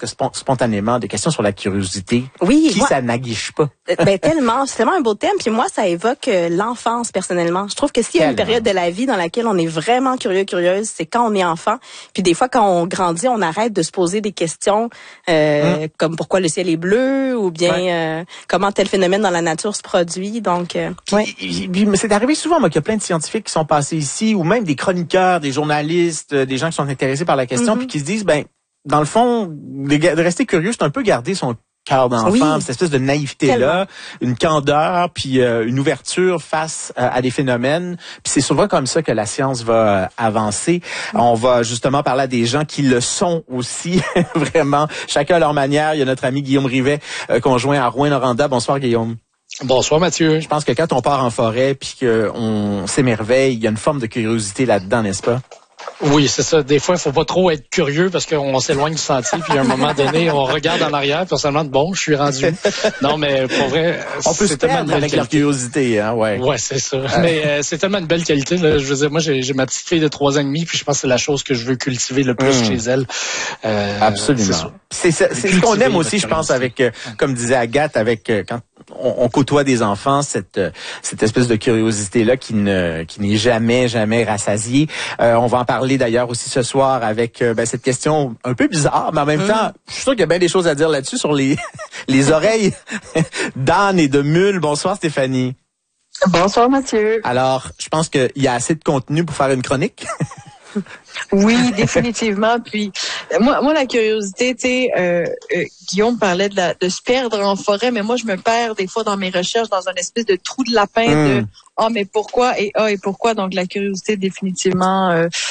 presque spontanément des questions sur la curiosité. Oui. Qui ça n'aguiche pas? Tellement. C'est tellement un beau thème. Puis moi, ça évoque l'enfance, personnellement. Je trouve que s'il y a une période de la vie dans laquelle on est vraiment curieuse, c'est quand on est enfant. Puis des fois, quand on grandit, on arrête de se poser des questions comme pourquoi le ciel est bleu ou bien comment tel phénomène dans la nature se produit. Donc, c'est arrivé souvent, moi, qu'il y a plein de scientifiques qui sont passés ici, ou même des chroniqueurs, des journalistes, des gens qui sont intéressés par la question, puis qui se disent, dans le fond, de rester curieux, c'est un peu garder son cœur d'enfant, cette espèce de naïveté-là, une candeur, puis une ouverture face à des phénomènes. Puis c'est souvent comme ça que la science va avancer. On va justement parler à des gens qui le sont aussi, vraiment, chacun à leur manière. Il y a notre ami Guillaume Rivet, conjoint à Rouyn-Noranda. Bonsoir, Guillaume. Bonsoir, Mathieu. Je pense que quand on part en forêt puis qu'on s'émerveille, il y a une forme de curiosité là-dedans, n'est-ce pas? Oui, c'est ça. Des fois, il faut pas trop être curieux parce qu'on s'éloigne du sentier, puis à un moment donné, on regarde en arrière, puis on se demande, bon, je suis rendu. Non, mais pour vrai, on peut se perdre avec la curiosité, hein, ouais. Ouais, c'est ça. Mais c'est tellement une belle qualité, là. Je veux dire, moi, j'ai ma petite fille de 3 ans et demi, puis je pense que c'est la chose que je veux cultiver le plus chez elle. Absolument. C'est ce qu'on aime aussi, je pense, avec, comme disait Agathe, avec quand on côtoie des enfants, cette espèce de curiosité-là qui n'est jamais rassasiée. On va en parler d'ailleurs aussi ce soir avec cette question un peu bizarre, mais en même temps, je suis sûr qu'il y a bien des choses à dire là-dessus sur les oreilles d'âne et de mule. Bonsoir Stéphanie. Bonsoir Mathieu. Alors, je pense qu'il y a assez de contenu pour faire une chronique. Oui, définitivement. Puis moi la curiosité, tu sais, Guillaume parlait de se perdre en forêt, mais moi je me perds des fois dans mes recherches dans un espèce de trou de lapin de mais pourquoi et pourquoi. Donc la curiosité définitivement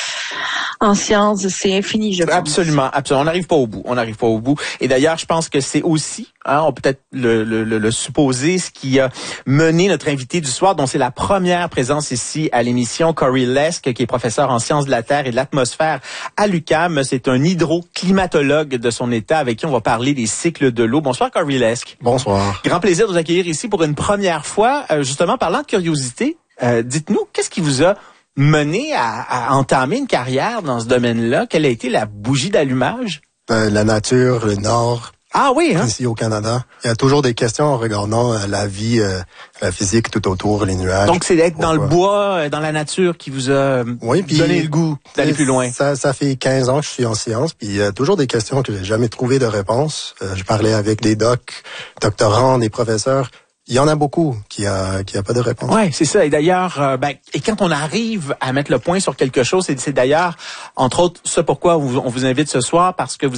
en sciences, c'est infini, je pense. Absolument. On n'arrive pas au bout. Et d'ailleurs, je pense que c'est aussi, on peut peut-être le supposer, ce qui a mené notre invité du soir, dont c'est la première présence ici à l'émission, Corey Lesk, qui est professeur en sciences de la Terre et de l'atmosphère à l'UQAM. C'est un hydroclimatologue de son état avec qui on va parler des cycles de l'eau. Bonsoir, Corey Lesk. Bonsoir. Grand plaisir de vous accueillir ici pour une première fois. Justement, parlant de curiosité, dites-nous, qu'est-ce qui vous a mené à entamer une carrière dans ce domaine-là? Quelle a été la bougie d'allumage? La nature, le Nord. Ah oui, hein? Ici au Canada. Il y a toujours des questions en regardant la vie, la physique tout autour, les nuages. Donc c'est d'être dans le bois, dans la nature qui vous a donné le goût d'aller plus loin. Ça fait 15 ans que je suis en sciences, puis il y a toujours des questions que j'ai jamais trouvé de réponse. Je parlais avec des doctorants, des professeurs. Il y en a beaucoup qui a pas de réponse. Ouais, c'est ça. Et d'ailleurs, et quand on arrive à mettre le point sur quelque chose, c'est d'ailleurs, entre autres, ce pourquoi on vous invite ce soir, parce que vous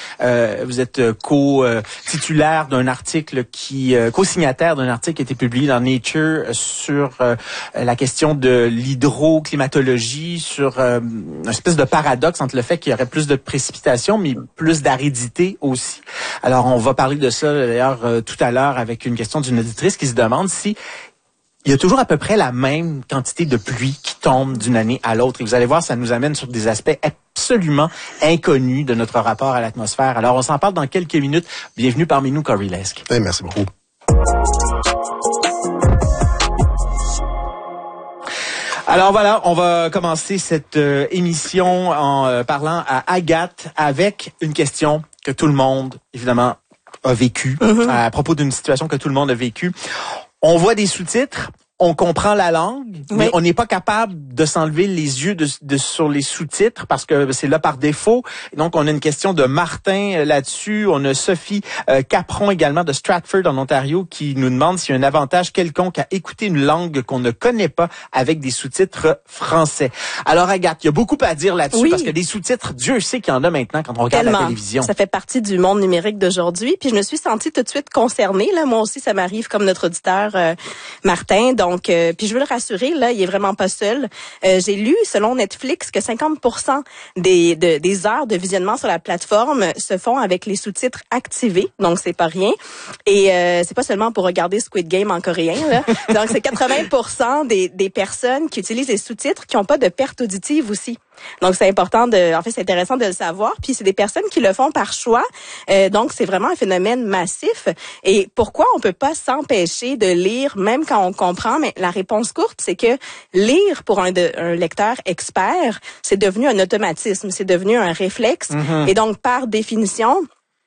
êtes co-titulaire d'un article co-signataire d'un article qui a été publié dans Nature sur la question de l'hydroclimatologie, sur une espèce de paradoxe entre le fait qu'il y aurait plus de précipitations, mais plus d'aridité aussi. Alors, on va parler de ça d'ailleurs tout à l'heure avec une question d'une auditrice qui se demande si il y a toujours à peu près la même quantité de pluie qui tombe d'une année à l'autre. Et vous allez voir, ça nous amène sur des aspects absolument inconnus de notre rapport à l'atmosphère. Alors, on s'en parle dans quelques minutes. Bienvenue parmi nous, Corey Lesk. Merci beaucoup. Alors voilà, on va commencer cette émission en parlant à Agathe avec une question que tout le monde, évidemment, a vécu, à propos d'une situation que tout le monde a vécue. On voit des sous-titres, on comprend la langue, mais on n'est pas capable de s'enlever les yeux sur les sous-titres parce que c'est là par défaut. Et donc, on a une question de Martin là-dessus. On a Sophie Capron également de Stratford en Ontario qui nous demande s'il y a un avantage quelconque à écouter une langue qu'on ne connaît pas avec des sous-titres français. Alors, Agathe, il y a beaucoup à dire là-dessus parce que des sous-titres, Dieu sait qu'il y en a maintenant quand on regarde la télévision. Ça fait partie du monde numérique d'aujourd'hui. Puis je me suis sentie tout de suite concernée. Là, moi aussi, ça m'arrive comme notre auditeur Martin. Donc, puis je veux le rassurer, là, il est vraiment pas seul. J'ai lu, selon Netflix, que 50% des heures de visionnement sur la plateforme se font avec les sous-titres activés. Donc, c'est pas rien. Et c'est pas seulement pour regarder Squid Game en coréen, là. Donc, c'est 80% des personnes qui utilisent les sous-titres qui ont pas de perte auditive aussi. Donc, c'est important c'est intéressant de le savoir. Puis, c'est des personnes qui le font par choix. Donc, c'est vraiment un phénomène massif. Et pourquoi on peut pas s'empêcher de lire, même quand on comprend? Mais la réponse courte, c'est que lire pour un lecteur expert, c'est devenu un automatisme. C'est devenu un réflexe. Et donc, par définition,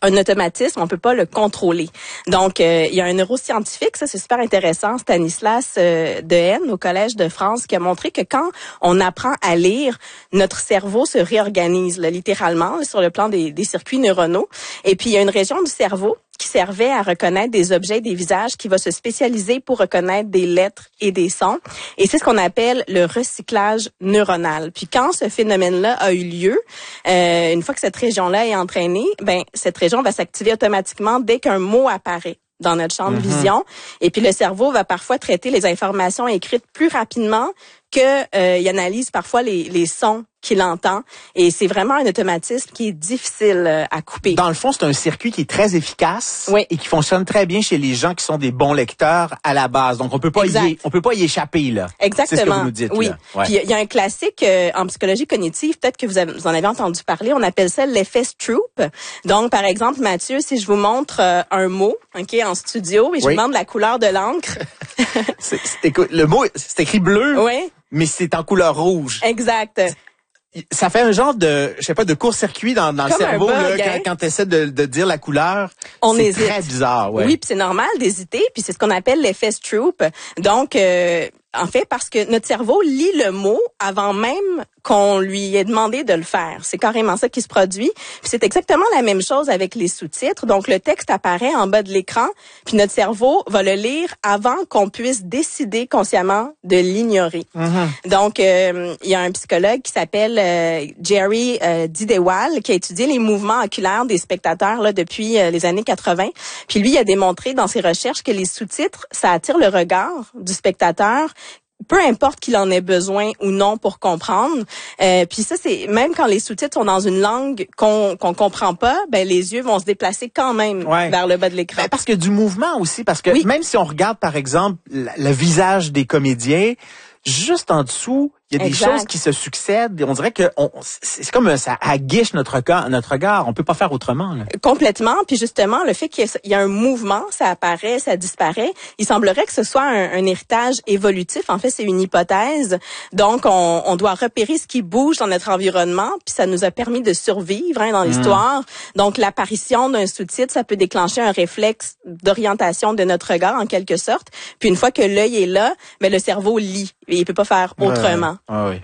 un automatisme, on peut pas le contrôler. Donc, il y a un neuroscientifique, ça c'est super intéressant, Stanislas Dehaene au Collège de France, qui a montré que quand on apprend à lire, notre cerveau se réorganise là, littéralement là, sur le plan des circuits neuronaux. Et puis, il y a une région du cerveau qui servait à reconnaître des objets, des visages, qui va se spécialiser pour reconnaître des lettres et des sons. Et c'est ce qu'on appelle le recyclage neuronal. Puis quand ce phénomène-là a eu lieu, une fois que cette région-là est entraînée, ben cette région va s'activer automatiquement dès qu'un mot apparaît dans notre champ de vision. Et puis le cerveau va parfois traiter les informations écrites plus rapidement que il analyse parfois les sons qu'il entend. Et c'est vraiment un automatisme qui est difficile à couper. Dans le fond, c'est un circuit qui est très efficace et qui fonctionne très bien chez les gens qui sont des bons lecteurs à la base. Donc, on peut pas y échapper, là. Exactement. C'est ce que vous nous dites, oui. là. Ouais. Puis, il y a un classique en psychologie cognitive, peut-être que vous en avez entendu parler, on appelle ça l'effet Stroop. Donc, par exemple, Mathieu, si je vous montre un mot, en studio, et je vous demande la couleur de l'encre. Le mot, c'est écrit bleu, mais c'est en couleur rouge. Exact. Ça fait un genre de, je sais pas, de court-circuit dans le cerveau bug, là, quand tu essaies de dire la couleur. On c'est hésite. Très bizarre, ouais. Oui, puis c'est normal d'hésiter, puis c'est ce qu'on appelle l'effet Stroop. Donc, en fait, parce que notre cerveau lit le mot avant même qu'on lui ait demandé de le faire. C'est carrément ça qui se produit. Puis c'est exactement la même chose avec les sous-titres. Donc, le texte apparaît en bas de l'écran, puis notre cerveau va le lire avant qu'on puisse décider consciemment de l'ignorer. Mm-hmm. Donc, il y a un psychologue qui s'appelle Jerry Didewal qui a étudié les mouvements oculaires des spectateurs là depuis les années 80. Puis lui, il a démontré dans ses recherches que les sous-titres, ça attire le regard du spectateur, peu importe qu'il en ait besoin ou non pour comprendre. Puis ça, c'est même quand les sous-titres sont dans une langue qu'on comprend pas, ben les yeux vont se déplacer quand même vers le bas de l'écran. Ben parce que du mouvement aussi, parce que même si on regarde par exemple le visage des comédiens, juste en dessous, il y a des choses qui se succèdent. On dirait que c'est comme ça aguiche notre regard. On peut pas faire autrement. Là. Complètement. Puis justement, le fait qu'il y a un mouvement, ça apparaît, ça disparaît. Il semblerait que ce soit un héritage évolutif. En fait, c'est une hypothèse. Donc, on doit repérer ce qui bouge dans notre environnement. Puis ça nous a permis de survivre dans l'histoire. Donc, l'apparition d'un sous-titre, ça peut déclencher un réflexe d'orientation de notre regard en quelque sorte. Puis une fois que l'œil est là, ben le cerveau lit. Et il peut pas faire autrement. Oui.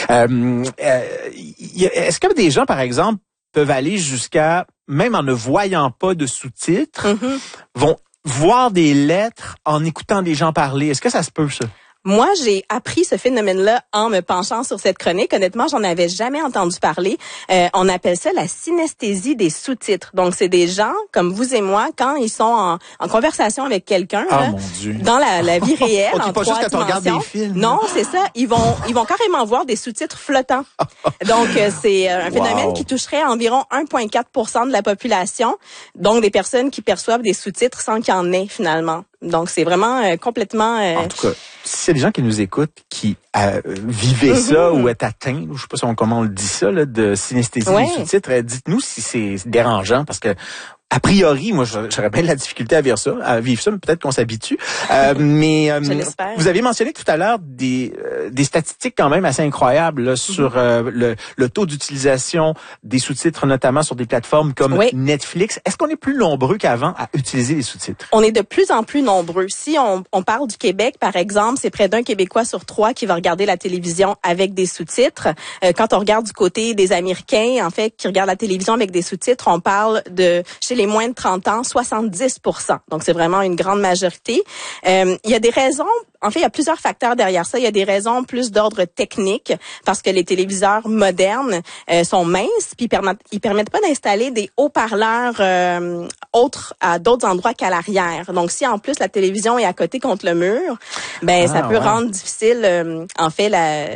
Est-ce que des gens, par exemple, peuvent aller jusqu'à, même en ne voyant pas de sous-titres, vont voir des lettres en écoutant des gens parler? Est-ce que ça se peut, ça? Moi, j'ai appris ce phénomène-là en me penchant sur cette chronique. Honnêtement, j'en avais jamais entendu parler. On appelle ça la synesthésie des sous-titres. Donc, c'est des gens comme vous et moi, quand ils sont en conversation avec quelqu'un, dans la vie réelle, en pas trois juste quand on regarde dimensions. des films. Non, c'est ça. Ils vont carrément voir des sous-titres flottants. Donc, c'est un phénomène qui toucherait environ 1,4% de la population. Donc, des personnes qui perçoivent des sous-titres sans qu'il y en ait finalement. Donc, c'est vraiment complètement... En tout cas, s'il y a des gens qui nous écoutent, qui vivaient ça ou est atteint, je sais pas comment on le dit ça, là, de synesthésie des sous-titres, dites-nous si c'est dérangeant, parce que a priori, moi, j'aurais bien de la difficulté à vivre ça, mais peut-être qu'on s'habitue. Mais vous avez mentionné tout à l'heure des statistiques quand même assez incroyables là, sur le taux d'utilisation des sous-titres, notamment sur des plateformes comme Netflix. Est-ce qu'on est plus nombreux qu'avant à utiliser les sous-titres? On est de plus en plus nombreux. Si on parle du Québec, par exemple, c'est près d'un Québécois sur 3 qui va regarder la télévision avec des sous-titres. Quand on regarde du côté des Américains, en fait, qui regardent la télévision avec des sous-titres, on parle de chez les moins de 30 ans, 70%. Donc, c'est vraiment une grande majorité. Il y a des raisons. En fait, il y a plusieurs facteurs derrière ça. Il y a des raisons plus d'ordre technique, parce que les téléviseurs modernes sont minces, puis ils permettent pas d'installer des haut-parleurs autres à d'autres endroits qu'à l'arrière. Donc, si en plus la télévision est à côté contre le mur, ben ça peut rendre difficile, en fait,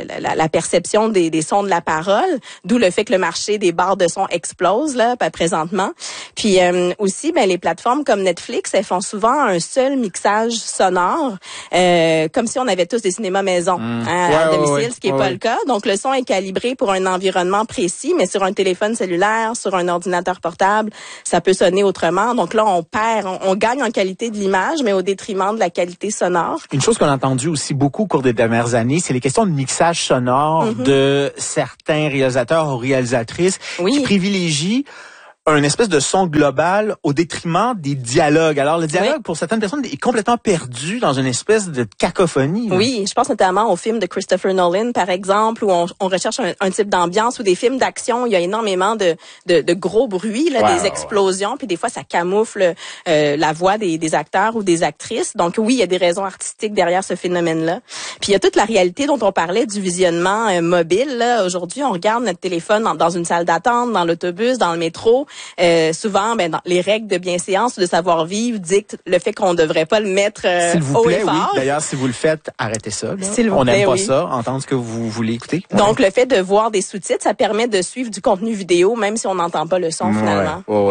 la perception des sons de la parole. D'où le fait que le marché des barres de son explose là, présentement. Puis aussi, ben les plateformes comme Netflix, elles font souvent un seul mixage sonore. Comme si on avait tous des cinémas maison à domicile, ce qui est pas le cas. Donc, le son est calibré pour un environnement précis, mais sur un téléphone cellulaire, sur un ordinateur portable, ça peut sonner autrement. Donc là, on gagne en qualité de l'image, mais au détriment de la qualité sonore. Une chose qu'on a entendue aussi beaucoup au cours des dernières années, c'est les questions de mixage sonore de certains réalisateurs ou réalisatrices qui privilégient un espèce de son global au détriment des dialogues. Alors, le dialogue, pour certaines personnes, est complètement perdu dans une espèce de cacophonie. Oui, je pense notamment aux films de Christopher Nolan, par exemple, où on recherche un type d'ambiance, ou des films d'action, il y a énormément de gros bruits, là, des explosions, puis des fois, ça camoufle la voix des acteurs ou des actrices. Donc, oui, il y a des raisons artistiques derrière ce phénomène-là. Puis, il y a toute la réalité dont on parlait du visionnement mobile. Là. Aujourd'hui, on regarde notre téléphone dans une salle d'attente, dans l'autobus, dans le métro. Souvent, dans les règles de bienséance ou de savoir-vivre dictent le fait qu'on ne devrait pas le mettre S'il vous haut plaît, et fort. oui. D'ailleurs, si vous le faites, arrêtez ça. S'il vous on n'aime plaît, pas oui. ça, entendre ce que vous voulez écouter. Donc, le fait de voir des sous-titres, ça permet de suivre du contenu vidéo, même si on n'entend pas le son, finalement. Oui.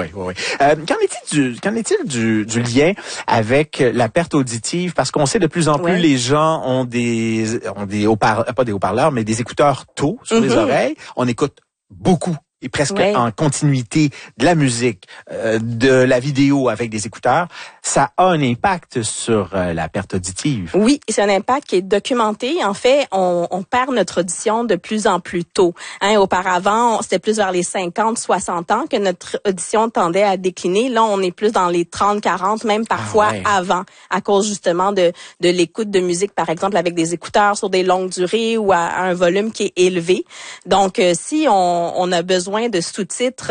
Qu'en est-il du lien avec la perte auditive? Parce qu'on sait de plus en plus, les gens ont des haut-parleurs, pas des haut-parleurs, mais des écouteurs tôt sur les oreilles. On écoute beaucoup et presque en continuité de la musique, de la vidéo avec des écouteurs. Ça a un impact sur la perte auditive. Oui, c'est un impact qui est documenté. En fait, on perd notre audition de plus en plus tôt. Auparavant, c'était plus vers les 50, 60 ans que notre audition tendait à décliner. Là, on est plus dans les 30, 40, même parfois avant, à cause justement de l'écoute de musique, par exemple, avec des écouteurs sur des longues durées ou à un volume qui est élevé. Donc, si on a besoin de sous-titres,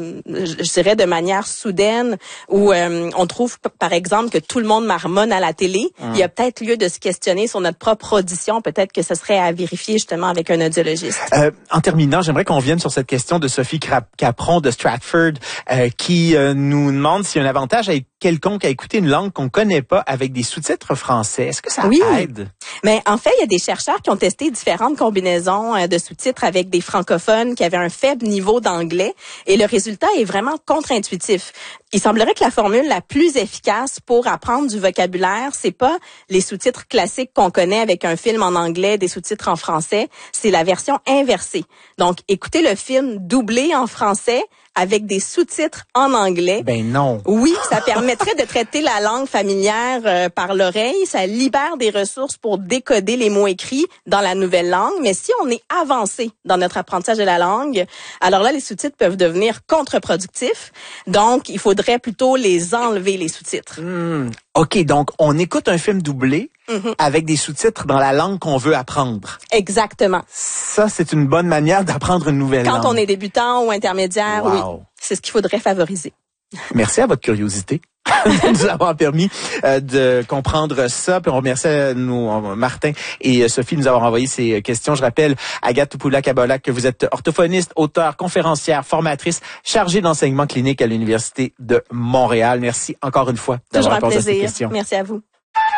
je dirais de manière soudaine, où on trouve par exemple que tout le monde marmonne à la télé, il y a peut-être lieu de se questionner sur notre propre audition. Peut-être que ce serait à vérifier justement avec un audiologiste. En terminant, j'aimerais qu'on vienne sur cette question de Sophie Capron de Stratford, qui nous demande s'il y a un avantage à quelconque à écouter une langue qu'on connaît pas avec des sous-titres français. Est-ce que ça aide? Mais en fait, il y a des chercheurs qui ont testé différentes combinaisons de sous-titres avec des francophones qui avaient un faible niveau d'anglais, et le résultat est vraiment contre-intuitif. Il semblerait que la formule la plus efficace pour apprendre du vocabulaire, c'est pas les sous-titres classiques qu'on connaît avec un film en anglais, des sous-titres en français, c'est la version inversée. Donc, écoutez le film doublé en français avec des sous-titres en anglais. Ben non. Oui, ça permettrait de traiter la langue familière par l'oreille. Ça libère des ressources pour décoder les mots écrits dans la nouvelle langue. Mais si on est avancé dans notre apprentissage de la langue, alors là, les sous-titres peuvent devenir contre-productifs. Donc, il faudrait plutôt les enlever, les sous-titres. OK, donc on écoute un film doublé avec des sous-titres dans la langue qu'on veut apprendre. Exactement. Ça, c'est une bonne manière d'apprendre une nouvelle langue. Quand on est débutant ou intermédiaire, oui, c'est ce qu'il faudrait favoriser. Merci à votre curiosité de nous avoir permis de comprendre ça. Puis on remercie Martin et Sophie de nous avoir envoyé ces questions. Je rappelle, Agathe Topoula-Kabolac, que vous êtes orthophoniste, auteure, conférencière, formatrice, chargée d'enseignement clinique à l'Université de Montréal. Merci encore une fois d'avoir répondu à ces questions. Merci à vous.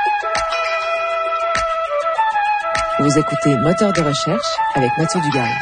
Vous écoutez Moteur de recherche avec Mathieu Dugal.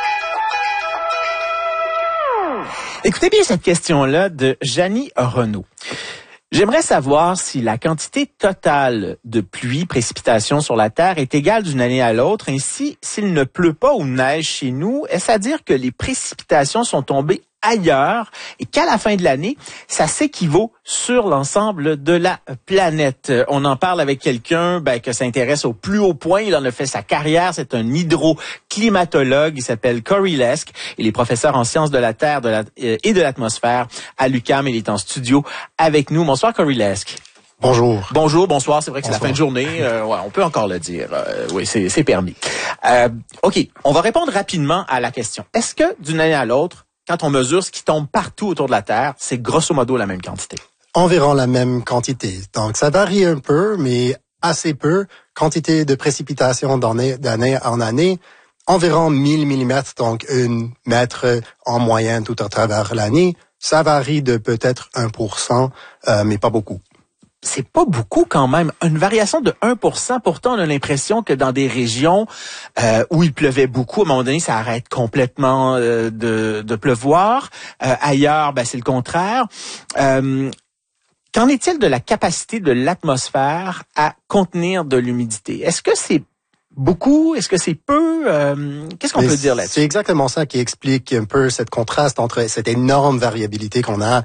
Écoutez bien cette question-là de Janie Renaud. J'aimerais savoir si la quantité totale de pluie, précipitation sur la Terre est égale d'une année à l'autre. Ainsi, s'il ne pleut pas ou neige chez nous, est-ce à dire que les précipitations sont tombées ailleurs et qu'à la fin de l'année, ça s'équivaut sur l'ensemble de la planète? On en parle avec quelqu'un que ça intéresse au plus haut point. Il en a fait sa carrière. C'est un hydroclimatologue. Il s'appelle Corey Lesk. Il est professeur en sciences de la Terre et de l'atmosphère à l'UQAM. Il est en studio avec nous. Bonsoir, Corey Lesk. Bonjour. Bonjour, bonsoir. C'est vrai que c'est la fin de journée. On peut encore le dire. Oui, c'est permis. OK, on va répondre rapidement à la question. Est-ce que d'une année à l'autre, quand on mesure ce qui tombe partout autour de la Terre, c'est grosso modo la même quantité? Environ la même quantité. Donc, ça varie un peu, mais assez peu. Quantité de précipitation d'année en année, environ 1000 mm, donc 1 mètre en moyenne tout à travers l'année. Ça varie de peut-être 1%, mais pas beaucoup. C'est pas beaucoup quand même. Une variation de 1%. Pourtant, on a l'impression que dans des régions où il pleuvait beaucoup, à un moment donné, ça arrête complètement de pleuvoir. Ailleurs, c'est le contraire. Qu'en est-il de la capacité de l'atmosphère à contenir de l'humidité? Est-ce que c'est beaucoup? Est-ce que c'est peu? Qu'est-ce qu'on peut dire là-dessus? C'est exactement ça qui explique un peu cette contraste entre cette énorme variabilité qu'on a.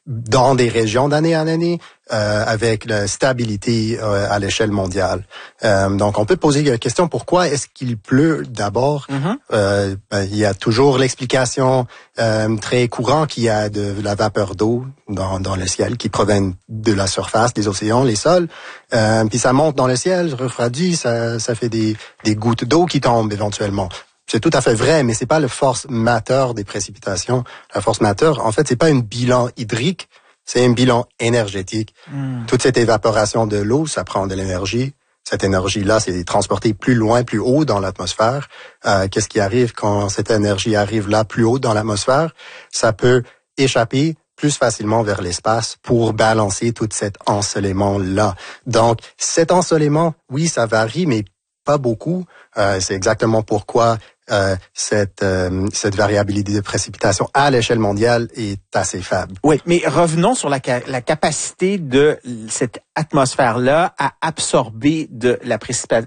dans des régions d'année en année, avec la stabilité à l'échelle mondiale. Donc, on peut poser la question, pourquoi est-ce qu'il pleut d'abord? Il y a toujours l'explication très courante qu'il y a de la vapeur d'eau dans le ciel qui provient de la surface des océans, les sols. Puis ça monte dans le ciel, refroidit, ça fait des gouttes d'eau qui tombent éventuellement. C'est tout à fait vrai, mais c'est pas le force majeure des précipitations. La force majeure, en fait, c'est pas un bilan hydrique, c'est un bilan énergétique. Toute cette évaporation de l'eau, ça prend de l'énergie. Cette énergie-là, c'est transporté plus loin, plus haut dans l'atmosphère. Qu'est-ce qui arrive quand cette énergie arrive là, plus haut dans l'atmosphère? Ça peut échapper plus facilement vers l'espace pour balancer tout cet ensoleillement-là. Donc, cet ensoleillement, oui, ça varie, mais pas beaucoup. C'est exactement pourquoi cette variabilité de précipitation à l'échelle mondiale est assez faible. Oui, mais revenons sur la capacité de cette atmosphère-là à absorber de la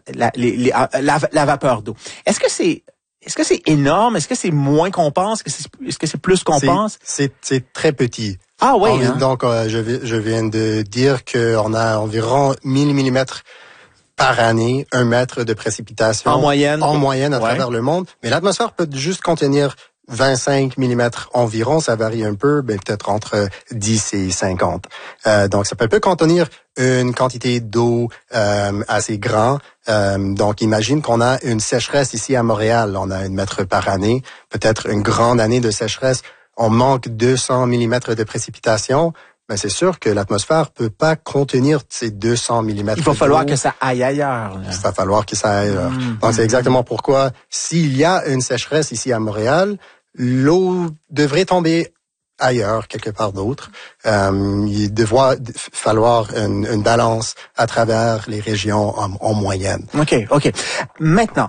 vapeur d'eau. Est-ce que c'est énorme? Est-ce que c'est moins qu'on pense? Est-ce que c'est plus qu'on pense? C'est très petit. Ah oui. Donc, je viens de dire qu'on a environ 1000 millimètres par année, 1 mètre de précipitation. En moyenne à travers le monde. Mais l'atmosphère peut juste contenir 25 millimètres environ. Ça varie un peu, mais peut-être entre 10 et 50. Donc, ça peut contenir une quantité d'eau assez grande. Donc, imagine qu'on a une sécheresse ici à Montréal. On a 1 mètre par année. Peut-être une grande année de sécheresse. On manque 200 millimètres de précipitation. Ben, c'est sûr que l'atmosphère peut pas contenir ces 200 millimètres. Il va falloir que ça aille ailleurs. Là. Il va falloir que ça aille ailleurs. Donc, c'est exactement pourquoi, s'il y a une sécheresse ici à Montréal, l'eau devrait tomber ailleurs, quelque part d'autre. Il devrait falloir une balance à travers les régions en moyenne. OK. Maintenant,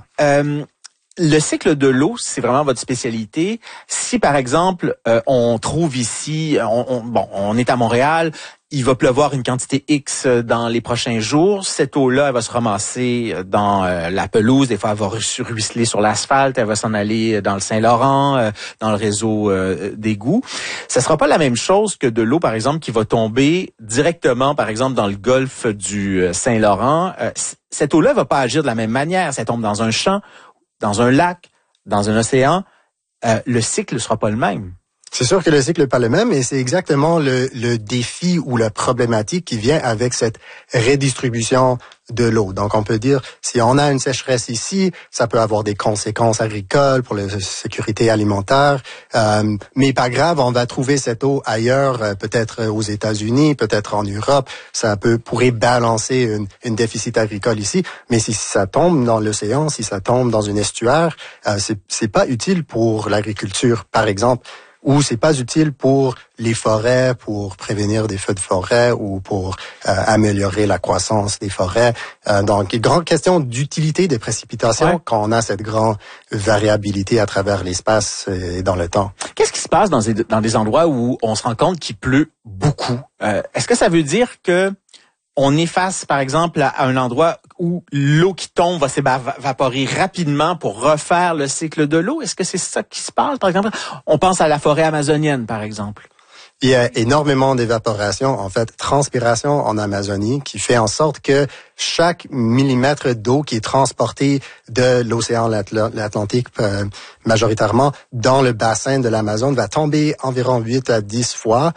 le cycle de l'eau, c'est vraiment votre spécialité. Si, par exemple, on trouve ici, on est à Montréal, il va pleuvoir une quantité X dans les prochains jours. Cette eau-là, elle va se ramasser dans la pelouse. Des fois, elle va ruisseler sur l'asphalte. Elle va s'en aller dans le Saint-Laurent, dans le réseau d'égouts. Ça sera pas la même chose que de l'eau, par exemple, qui va tomber directement, par exemple, dans le golfe du Saint-Laurent. Cette eau-là va pas agir de la même manière. Ça tombe dans un champ, dans un lac, dans un océan, le cycle ne sera pas le même. C'est sûr que le cycle n'est pas le même, et c'est exactement le défi ou la problématique qui vient avec cette redistribution de l'eau. Donc, on peut dire, si on a une sécheresse ici, ça peut avoir des conséquences agricoles pour la sécurité alimentaire, mais pas grave, on va trouver cette eau ailleurs, peut-être aux États-Unis, peut-être en Europe. Ça pourrait balancer une déficit agricole ici, mais si ça tombe dans l'océan, si ça tombe dans une estuaire, c'est pas utile pour l'agriculture, par exemple. Ou c'est pas utile pour les forêts, pour prévenir des feux de forêt ou pour améliorer la croissance des forêts. Donc, grande question d'utilité des précipitations quand on a cette grande variabilité à travers l'espace et dans le temps. Qu'est-ce qui se passe dans des endroits où on se rend compte qu'il pleut beaucoup? Est-ce que ça veut dire que on est face, par exemple, à un endroit où l'eau qui tombe va s'évaporer rapidement pour refaire le cycle de l'eau? Est-ce que c'est ça qui se passe, par exemple? On pense à la forêt amazonienne, par exemple. Il y a énormément d'évaporation, en fait, transpiration en Amazonie, qui fait en sorte que chaque millimètre d'eau qui est transporté de l'océan Atlantique, majoritairement, dans le bassin de l'Amazone, va tomber environ 8 à 10 fois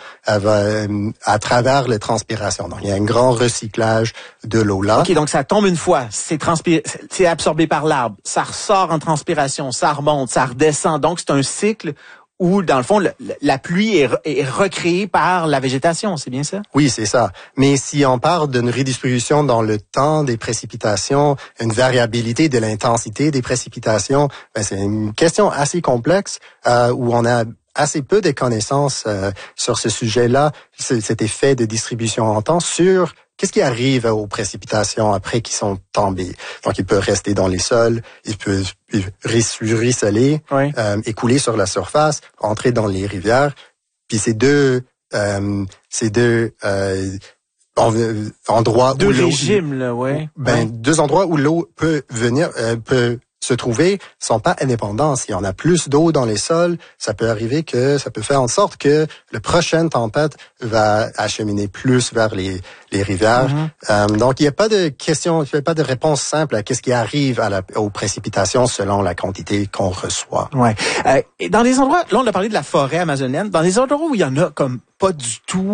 à travers les transpirations. Donc, il y a un grand recyclage de l'eau là. OK, donc ça tombe une fois, c'est absorbé par l'arbre, ça ressort en transpiration, ça remonte, ça redescend. Donc, c'est un cycle où, dans le fond, la pluie est recréée par la végétation, c'est bien ça? Oui, c'est ça. Mais si on parle d'une redistribution dans le temps des précipitations, une variabilité de l'intensité des précipitations, c'est une question assez complexe où on a assez peu de connaissances sur ce sujet-là, cet effet de distribution en temps sur qu'est-ce qui arrive aux précipitations après qu'ils sont tombées. Donc, il peut rester dans les sols, il peut ruisseler, écouler sur la surface, entrer dans les rivières. Puis ces deux endroits deux où l'eau... régimes, là, deux endroits où l'eau peut venir, peut se trouver sont pas indépendants. S'il y en a plus d'eau dans les sols, ça peut arriver que ça peut faire en sorte que la prochaine tempête va acheminer plus vers les rivières. Donc, il n'y a pas de question, il n'y a pas de réponse simple à qu'est-ce qui arrive aux précipitations selon la quantité qu'on reçoit. Ouais. Et dans les endroits, là, on a parlé de la forêt amazonienne, dans les endroits où il y en a comme pas du tout,